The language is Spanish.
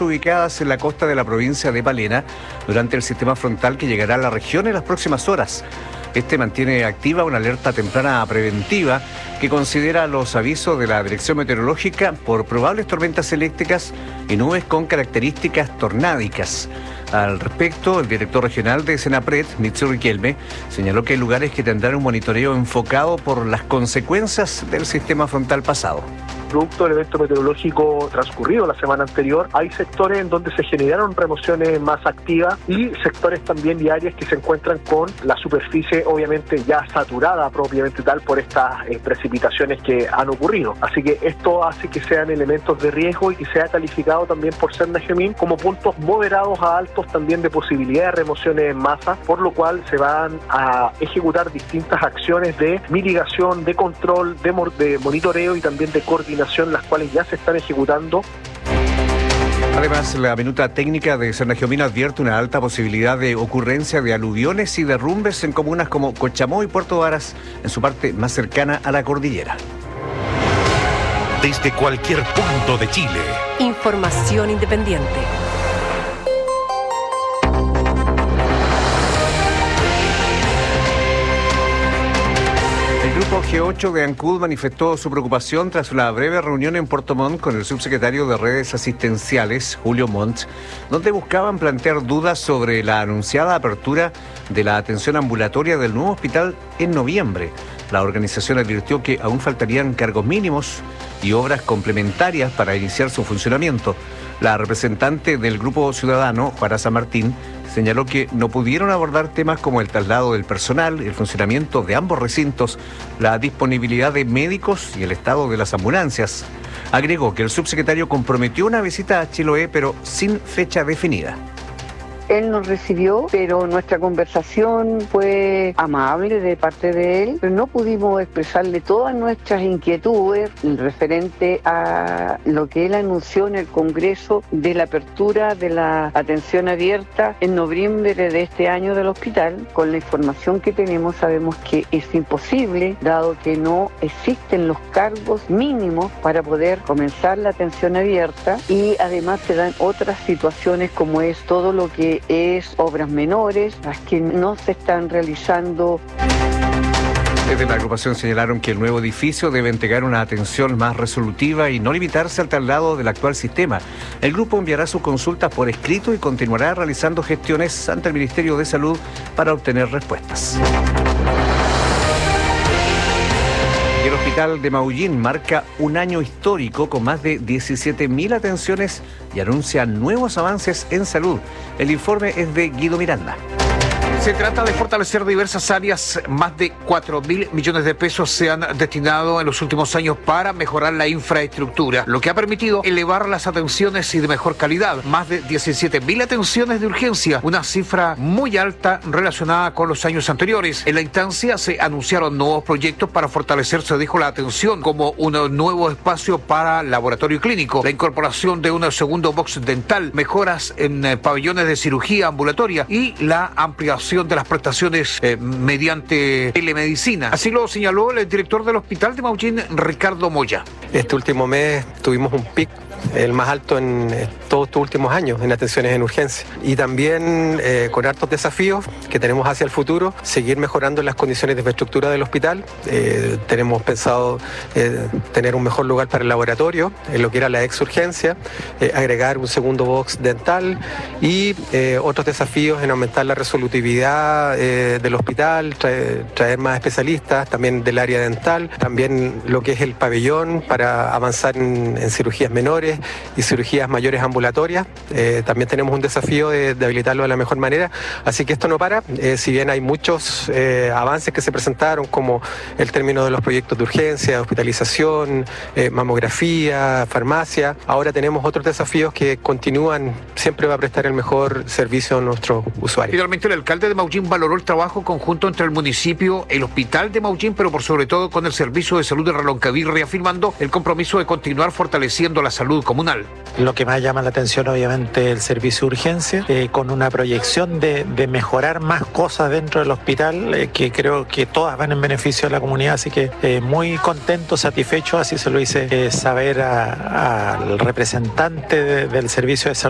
zonas ubicadas en la costa de la provincia de Palena durante el sistema frontal que llegará a la región en las próximas horas. Este mantiene activa una alerta temprana preventiva que considera los avisos de la Dirección Meteorológica por probables tormentas eléctricas y nubes con características tornádicas. Al respecto, el director regional de Senapred, Mitsu Riquelme, señaló que hay lugares que tendrán un monitoreo enfocado por las consecuencias del sistema frontal pasado. Producto del evento meteorológico transcurrido la semana anterior, hay sectores en donde se generaron remociones más activas y sectores también y áreas que se encuentran con la superficie obviamente ya saturada propiamente tal por estas precipitaciones que han ocurrido. Así que esto hace que sean elementos de riesgo y que sea calificado también por Senagemiin como puntos moderados a altos también de posibilidad de remociones en masa, por lo cual se van a ejecutar distintas acciones de mitigación, de control, de monitoreo y también de coordinación, las cuales ya se están ejecutando. Además, la minuta técnica de Senagemiin advierte una alta posibilidad de ocurrencia de aluviones y derrumbes en comunas como Cochamó y Puerto Varas, en su parte más cercana a la cordillera. Desde cualquier punto de Chile. Información independiente. El grupo G8 de Ancud manifestó su preocupación tras una breve reunión en Puerto Montt con el subsecretario de Redes Asistenciales, Julio Montt, donde buscaban plantear dudas sobre la anunciada apertura de la atención ambulatoria del nuevo hospital en noviembre. La organización advirtió que aún faltarían cargos mínimos y obras complementarias para iniciar su funcionamiento. La representante del Grupo Ciudadano, Juana San Martín, señaló que no pudieron abordar temas como el traslado del personal, el funcionamiento de ambos recintos, la disponibilidad de médicos y el estado de las ambulancias. Agregó que el subsecretario comprometió una visita a Chiloé, pero sin fecha definida. Él nos recibió, pero nuestra conversación fue amable de parte de él, pero no pudimos expresarle todas nuestras inquietudes referente a lo que él anunció en el Congreso de la apertura de la atención abierta en noviembre de este año del hospital. Con la información que tenemos sabemos que es imposible, dado que no existen los cargos mínimos para poder comenzar la atención abierta, y además se dan otras situaciones como es todo lo que es obras menores, las que no se están realizando. Desde la agrupación señalaron que el nuevo edificio debe entregar una atención más resolutiva y no limitarse al traslado del actual sistema. El grupo enviará sus consultas por escrito y continuará realizando gestiones ante el Ministerio de Salud para obtener respuestas. Y el hospital de Maullín marca un año histórico con más de 17.000 atenciones y anuncia nuevos avances en salud. El informe es de Guido Miranda. Se trata de fortalecer diversas áreas. Más de 4.000 millones de pesos se han destinado en los últimos años para mejorar la infraestructura, lo que ha permitido elevar las atenciones y de mejor calidad. Más de 17.000 atenciones de urgencia, una cifra muy alta relacionada con los años anteriores. En la instancia se anunciaron nuevos proyectos para fortalecer, se dijo, la atención, como un nuevo espacio para laboratorio clínico, la incorporación de un segundo box dental, mejoras en pabellones de cirugía ambulatoria y la ampliación de las prestaciones mediante telemedicina. Así lo señaló el director del hospital de Maullín, Ricardo Moya. Este último mes tuvimos un pic, el más alto en todos estos últimos años en atenciones en urgencia, y también con hartos desafíos que tenemos hacia el futuro, seguir mejorando las condiciones de infraestructura del hospital. Tenemos pensado tener un mejor lugar para el laboratorio, en lo que era la exurgencia, agregar un segundo box dental y otros desafíos en aumentar la resolutividad del hospital, traer más especialistas también del área dental, también lo que es el pabellón para avanzar en cirugías menores y cirugías mayores ambulatorias. También tenemos un desafío de habilitarlo de la mejor manera, así que esto no para. Si bien hay muchos avances que se presentaron, como el término de los proyectos de urgencia, hospitalización, mamografía, farmacia, ahora tenemos otros desafíos que continúan. Siempre va a prestar el mejor servicio a nuestros usuarios. Finalmente, el alcalde de Maullín valoró el trabajo conjunto entre el municipio, el hospital de Maullín, pero por sobre todo con el Servicio de Salud de Reloncaví, reafirmando el compromiso de continuar fortaleciendo la salud comunal. Lo que más llama la atención, obviamente, el servicio de urgencia, con una proyección de mejorar más cosas dentro del hospital, que creo que todas van en beneficio de la comunidad, así que muy contento, satisfecho, así se lo hice saber al representante del servicio de salud